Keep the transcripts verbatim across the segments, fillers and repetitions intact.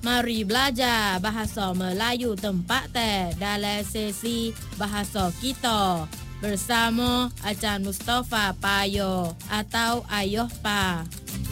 Mari belajar bahasa Melayu tempat teh dalam sesi bahasa kita bersama Ajar Mustafa Payo atau Ayuh Pa.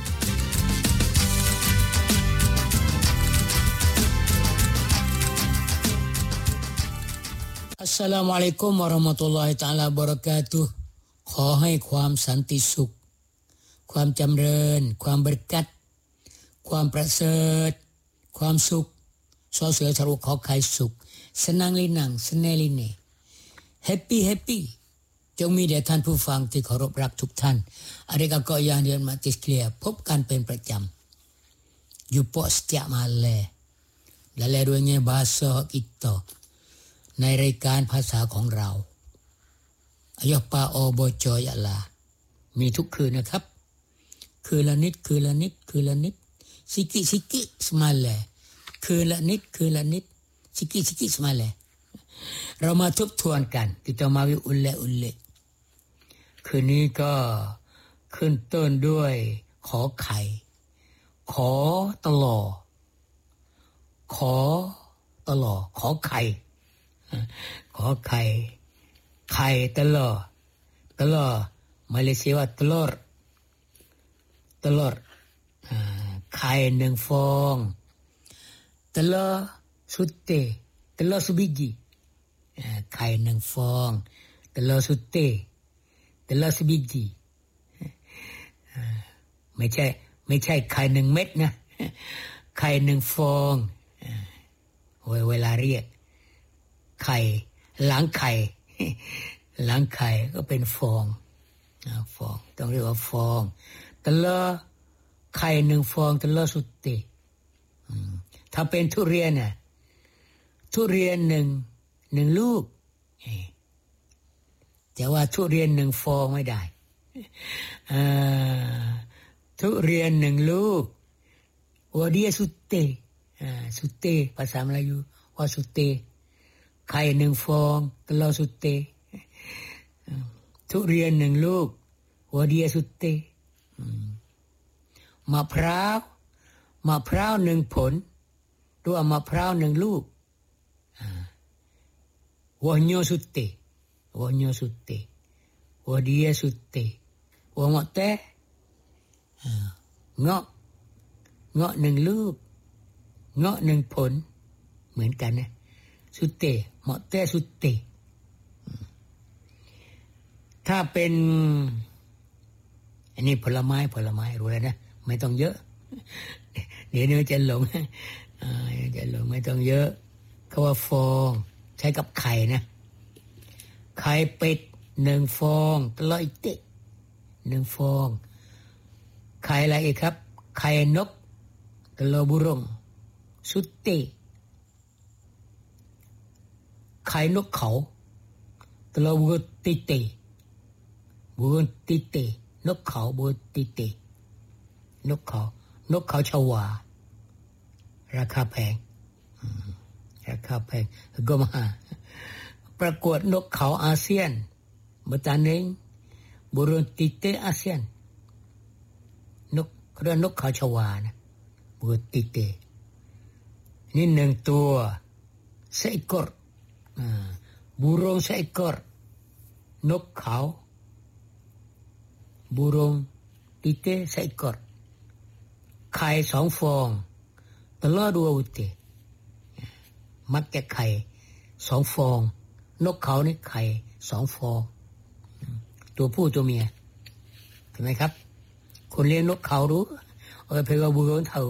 Assalamualaikum warahmatullahi taala wabarakatuh. ขอให้ความสันติสุขความจำเริญความบริกัดความประเสริฐความสุขสอเสือสรุปขอไข่สุขสนังลินังสเนลิเนแฮปปี้แฮปปี้จงมีแด่ท่านผู้ฟังที่เคารพรักทุกท่านอาริกาก็ยังเรียนมาติสเคลียพบกันเป็นประจำอยู่ปอสติมาเลและและด้วยเงี้ยภาษาอิตโตในรายการภาษาของเราอายปาโอบจอยะลามีทุกคืนนะครับคืนละนิดคืนละนิดคืนละนิดสิกิสิกิสมาเลคืนละนิดคืนละนิดสิกิสิกิสมาเลเรามาทบทวนกันกิตามาวิอุลเลอุลเลคืนนี้ก็ขึ้นต้นด้วยขอไข่ขอตลอขอตลอขอไข่ขอไข่ไข่ตลอตลอมาเลเซียว่าตลอดตลอดไข่หนึ่งฟองตลอสุดเตตลอสุบิจิไข่หนึ่งฟองตลอสุดเตตลอสุบิจิไม่ใช่ไม่ใช่ไข่หนึ่งเม็ดนะไข่หนึ่งฟองเวลาเรียกไข่หลังไข่หลังไข่ก็เป็นฟองฟองต้องเรียกว่าฟองตลอไข่หนึ่งฟองตลอสุดเตถ้าเป็นทุเรียนน่ะทุเรียนหนึ่งหนึ่งลูกแต่ว่าทุเรียนหนึ่งฟองไม่ได้ทุเรียนหนึ่งลูกวาเดียสุดเตสุดเตภาษามลายูว่าสุดเตไข่หนึ่งฟองตลอสุดเตทุเรียนหนึ่งลูกวาเดียสุดเตมะพร้าวมะพร้าวหนึ่งผลตัวมะพร้าวหนึ่งลูกวะโญสุตเตวะโญสุตเตวะเดียสุตเตวะมะเตเงาะเงาะหนึ่งลูกเงาะหนึ่งผลเหมือนกันนะสุตเตมะเตสุตเตถ้าเป็นอันนี้ผลไม้ผลไม้รู้แล้วนะไม่ต้องเยอะเดี๋ยวนี้จะหลงอ่าจะหลงไม่ต้องเยอะเขาว่าฟองใช้กับไข่นะไข่เป็ดหนึ่งฟองตลอดเตะหนึ่งฟองไข่อะไรอีกครับไข่นกตลอบุรงสุตเตไข่นกเขาตลอบุรติเตบุรติเตนกเขาบุรติเตนกเขานกเขาชวาราคาแพงราคาแพงก็มาประกวดนกเขาอาเซียนเมื่อตอนนี้บุรุษติเตอาเซียนนกเรียกนกเขาชวานะบุรุษติเตนี่หนึ่งตัวเสกอร์บุรุษเสกอร์นกเขาบุรุษติเตเสกอร์ไข่สองฟองตลอดดูอุตเตมักจะไข่สองฟองนกเขานี่ไข่สองฟองตัวผู้ตัวเมียเห็นไหมครับคนเลี้ยงนกเขารู้เออเพลงบุรุษเถา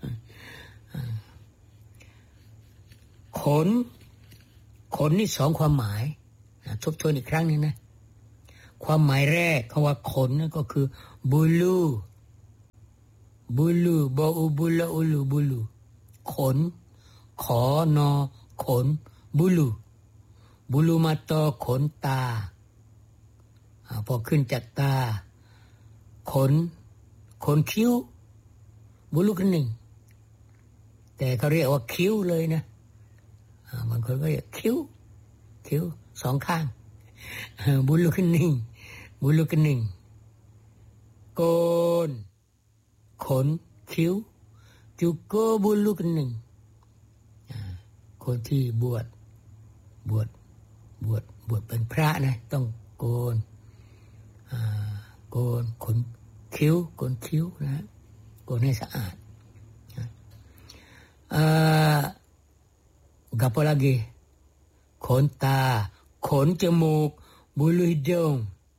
ขนขนนี่สองความหมายทบทวนอีกครั้งนึงนะความหมายแรกคำว่าขนนั่นก็คือบูลูบูลูบออูบูลาอูลูบูลูขนขอนอขนบูลูบูลูมาต่อขนตาพอขึ้นจากตาขนขนคิ้วบูลูกันหนึ่งแต่เขาเรียกว่าคิ้วเลยนะบางคนก็เรียกคิ้วคิ้วสองข้างบูลูกันหนึ่งบูลูกันหนึ่งโกนขนคิ้วจุโกบูลูกันหนึ่งคนที่บวชบวชบวชบวชเป็นพระนะต้องโกนอ่าโกนขนคิ้วโกนคิ้วนะโกนให้สะอาดอ่าapa lagi ขนตาขนจมูก bulu hidung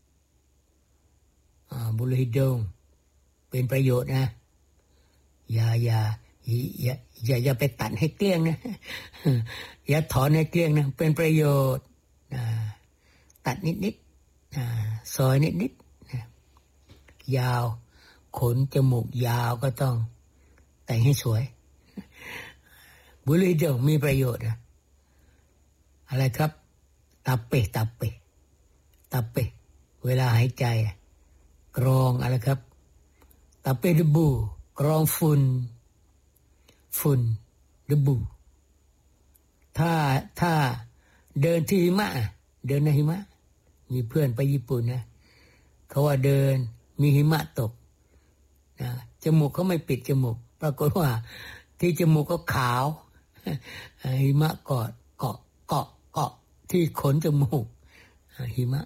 อ่า bulu hidung เป็นประโยชน์นะอย่าอย่าอย่าอย่าอย่าไปตัดให้เกลี้ยงนะอย่าถอนให้เกลี้ยงนะเป็นประโยชน์ตัดนิดๆซอยนิดๆยาวขนจมูกยาวก็ต้องแต่งให้สวยบุหรี่เดิมมีประโยชน์นะอะไรครับตับเปะตับเปะตับเปะเวลาหายใจกรองอะไรครับตับเปะดบูกรองฝุ่นฝุ่นดบูถ้าถ้าเดินที่หิมะเดินในหิมะมีเพื่อนไปญี่ปุ่นนะเขาว่าเดินมีหิมะตกนะจมูกเขาไม่ปิดจมูกปรากฏว่าที่จมูกก็ขาวหิมะเกาะเกาะเกาะเกาะที่ขนจมูกหิมะ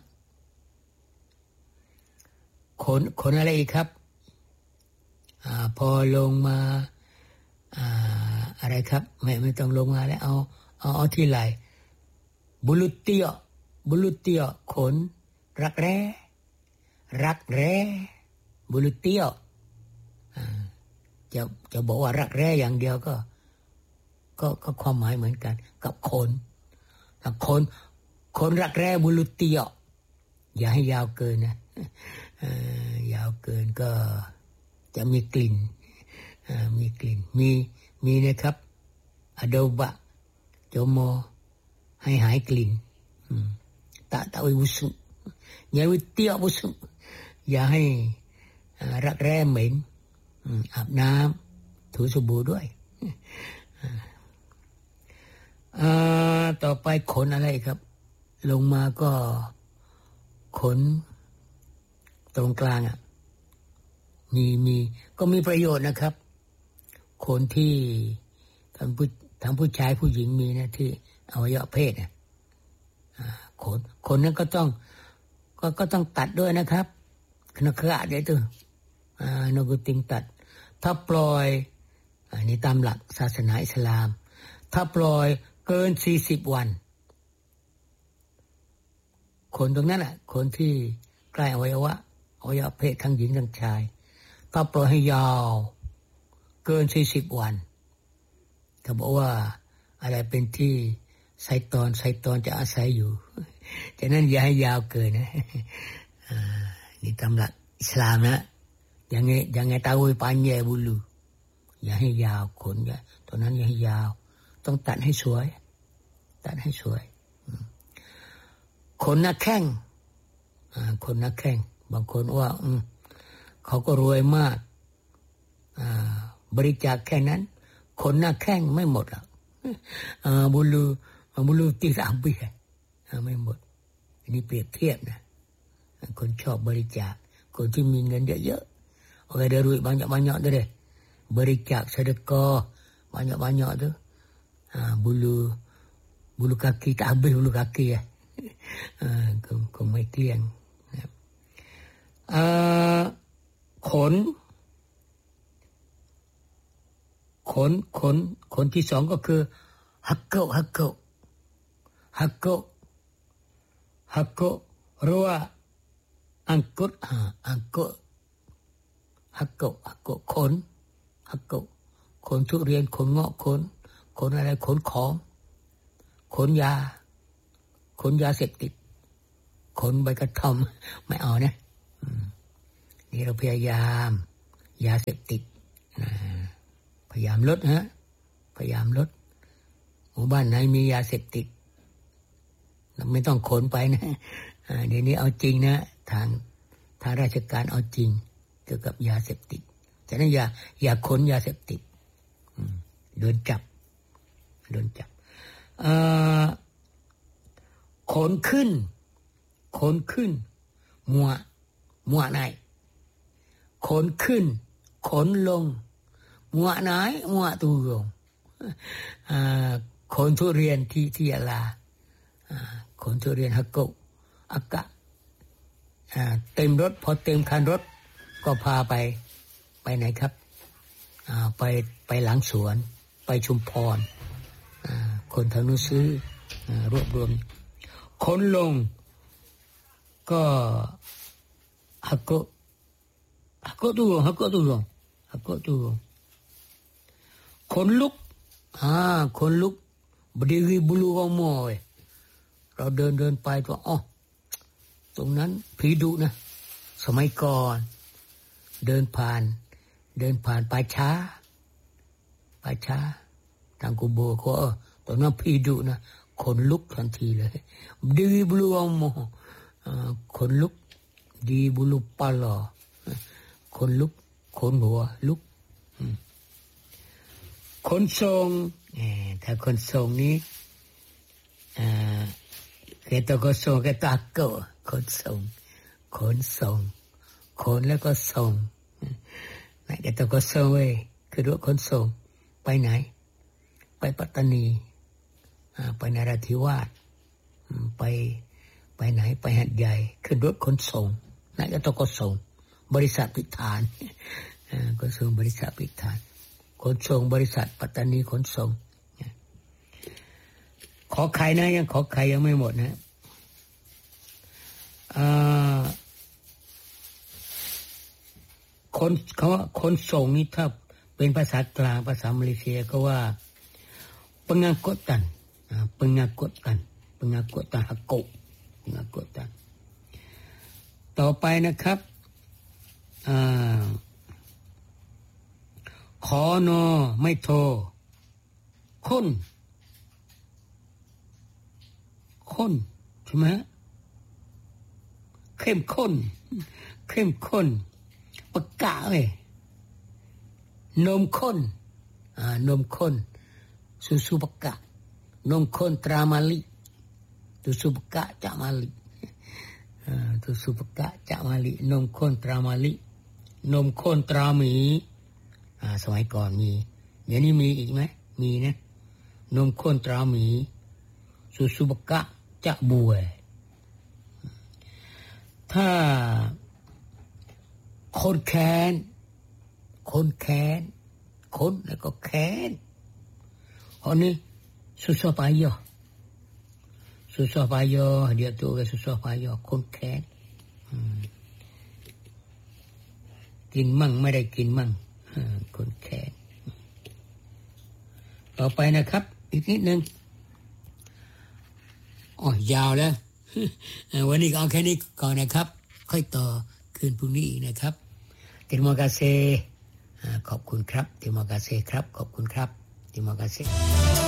ขนขนอะไรอีกครับอ่าพอลงมาอ่าอะไรครับไม่ไม่ต้องลงมาแล้วเอาเอาเอาที่ไหล่บุลุเตียบุลุเตียขนรักแร้รักแร้บุลุเตียอ่าจะจะบอกว่ารักแร้อย่างเดียวก็ก็ก็ความหมายเหมือนกันกับขนขนขนรักแร้บุลุเตียอย่าให้ยาวเกินนะยาวเกินก็จะมีกลิ่นมีกลิ่นมีมีนะครับอะโดบะโจโมให้หายกลิ่นตะตะวิบุสุอย่าวิเตียบุสุอย่าให้รักแร้เหม็นอาบน้ำถูสบู่ด้วยต่อไปขนอะไรครับลงมาก็ขนตรงกลางอ่ะมีมีก็มีประโยชน์นะครับคนที่ทั้งผู้ทั้งผู้ชายผู้หญิงมีนะที่อวัยวะเพศอ่ะขนขนนั้นก็ต้องก็ก็ต้องตัดด้วยนะครับคณะกระเดี๋ยวตัวอ่านกุติงตัดถ้าปล่อยอันนี้ตามหลักศาสนาอิสลามถ้าปล่อยเกินสี่สิบวันขนตรงนั้นน่ะขนที่ใกล้อวัยวะอวัยวะเพศทั้งหญิงทั้งชายถ้าปล่อยให้ยาวเกินสี่สิบวันเขาบอกว่าอะไรเป็นที่ไซตอนไซตอนจะอาศัยอยู่ฉะนั้นอย่าให้ยาวเกินนะนี่ตามหลักอิสลามนะอย่างไงอย่างไงตาวุยปัญญาบุลูอย่าให้ยาวขนอย่าตอนนั้นอย่าให้ยาวต้องตัดให้สวยตัดให้สวยขนหน้าแข้งขนหน้าแข้งบางคนว่าเขาก็รวยมากบริจาคแค่นั้นขนหน้าแข้งไม่หมดหรอกบุลูบุลูตีสามปีไม่หมดอันนี้เปรียบเทียบนะคนชอบบริจาคคนที่มีเงินเยอะๆโอเคได้รวยbanyak-banyak tu dehบริจาคsedekah banyak-banyak tu bulu bulu kaki tak habis bulu kaki yaคงคงไม่เกลี้ยงขนขนขนขนที่สองก็คือฮักโกฮักโกฮักโกฮักโกรัวอังกุดอังกุดฮักโกฮักโกขนฮักโกขนทุเรียนขนเงาะขนขนอะไรขนของขนยาขนยาเสพติดขนใบกระท่อมไม่เอานะนี่เราพยายามยาเสพติดพยายามลดฮะพยายามลดหมู่บ้านไหนมียาเสพติดไม่ต้องขนไปนะเดี๋ยวนี้เอาจริงนะทางทางราชการเอาจริงเกี่ยวกับยาเสพติดฉะนั้นอย่าอย่าขนยาเสพติดโดนจับโดนจับขนขึ้นขนขึ้นมัวมัวไหนขนขึ้นขนลงมัวไหนมัวตูลงคนทุเรียนที่ที่ยะลาคนทุเรียนฮักโกอากะเต็มรถพอเต็มคันรถก็พาไปไปไหนครับไปไปหลังสวนไปชุมพรคนทางนู้นซื้อรวบรวมคนลงก็ฮักโกฮักโกตุลงฮักโกตุลงฮักโกตุลงคนลุกอ่าคนลุกบดีรีบลูกมอยเราเดินเดินไปตัวอ๋อตรงนั้นผีดุนะสมัยก่อนเดินผ่านเดินผ่านป่าช้าป่าช้าทางกูโบก็เออตรงนั้นผีดุนะคนลุกทันทีเลยดีบลูกมอคนลุกดีบลูปลอคนลุกคนหัวลุกคนทรงถ้าคนทรงนี้เกตก็ทรงเกตากเกคนทรงคนทรงคนแล้วก็ทรงไหนเกตก็ทรงเว้ยคือรถคนทรงไปไหนไปปัตตานีไปนราธิวาสไปไปไหนไปหัดใหญ่ขึ้นรถขนส่งไหนเกตก็ส่งบริษัทพิธานก็ส่งบริษัทพิธานขนส่งบริษัทปัตตานีขนส่งขอใครนะยังขอใครยังไม่หมดนะคนเขาว่าขนส่งนี่ถ้าเป็นภาษากลางภาษามาเลเซียก็ว่า pengangkutan pengangkutan pengangkutan hakuk pengangkutan ต่อไปนะครับขอนอไม่โทคนคนใช่ไหมเข้มข้นเข้มข้นปากกาเลยนมข้นอ่านมข้นสุสุปากกานมข้นตรามาลิสุสุปากกาจากมาลิอ่าสุสุปากกาจากมาลินมข้นตรามาลินมข้นตราหมีอ่าสมัยก่อนมีเดี๋ยวนี้มีอีกไหมมีนะนมข้นตราหมีสุสุปากกาจากบัวถ้าคนแค้นคนแค้นคนแล้วก็แค้นอันนี้susah payah susah payah dia tu orang susah payah คนแค้นกินมั่งไม่ได้กินมั่งคนแค้นต่อไปนะครับอีกนิดนึงอ๋อยาวแล้ววันนี้ก็เอาแค่นี้ก่อนนะครับค่อยต่อคืนพรุ่งนี้อีกนะครับterima kasihขอบคุณครับterima kasihครับขอบคุณครับterima kasih